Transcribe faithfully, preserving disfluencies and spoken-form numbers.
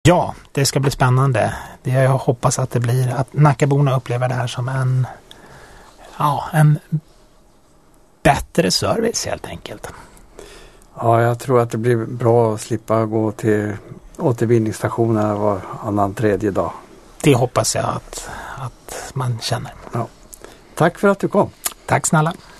Ja, det ska bli spännande. Det jag hoppas att det blir att Nackaborna upplever det här som en, ja, en bättre service helt enkelt. Ja, jag tror att det blir bra att slippa gå till återvinningsstationerna var annan tredje dag. Det hoppas jag att, att man känner. Ja. Tack för att du kom. Tack snälla.